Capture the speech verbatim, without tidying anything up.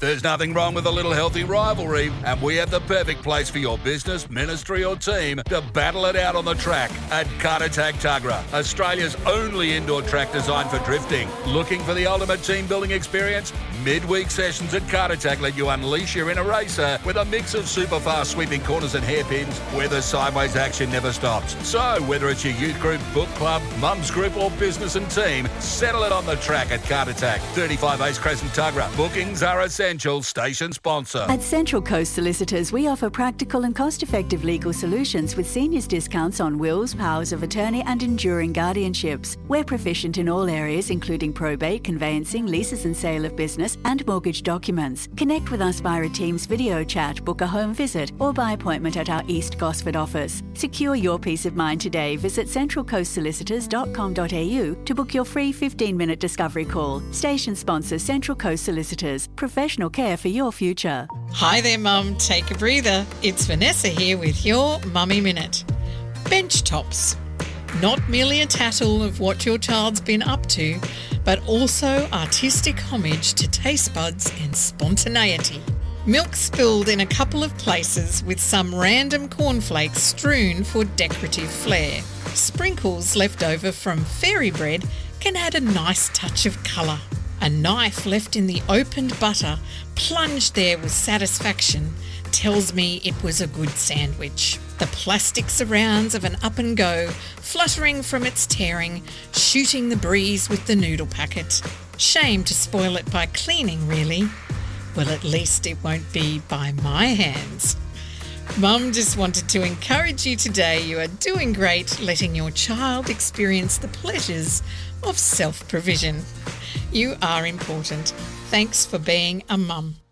There's nothing wrong with a little healthy rivalry, and we have the perfect place for your business, ministry or team to battle it out on the track at Kartatag Tuggerah, Australia's only indoor track designed for drifting. Looking for the ultimate team building experience? Midweek sessions at Kartatag let you unleash your inner racer with a mix of super fast sweeping corners and hairpins where the sideways action never stops. So whether it's your youth group, book club, mum's group or business and team, settle it on the track at Kartatag, thirty-five Ace Crescent Tuggerah. Bookings are essential. Station sponsor. At Central Coast Solicitors, we offer practical and cost-effective legal solutions with seniors discounts on wills, powers of attorney and enduring guardianships. We're proficient in all areas including probate, conveyancing, leases and sale of business and mortgage documents. Connect with us via a Teams video chat, book a home visit or by appointment at our East Gosford office. Secure your peace of mind today. Visit central coast solicitors dot com dot a u to book your free fifteen minute discovery call. Station sponsor Central Coast Solicitors. Professional care for your future. Hi there, Mum. Take a breather. It's Vanessa here with your Mummy Minute. Bench tops. Not merely a tattle of what your child's been up to, but also artistic homage to taste buds and spontaneity. Milk spilled in a couple of places with some random cornflakes strewn for decorative flair. Sprinkles left over from fairy bread can add a nice touch of colour. A knife left in the opened butter, plunged there with satisfaction, tells me it was a good sandwich. The plastic surrounds of an up and go, fluttering from its tearing, shooting the breeze with the noodle packet. Shame to spoil it by cleaning, really. Well, at least it won't be by my hands. Mum just wanted to encourage you today. You are doing great, letting your child experience the pleasures of self-provision. You are important. Thanks for being a mum.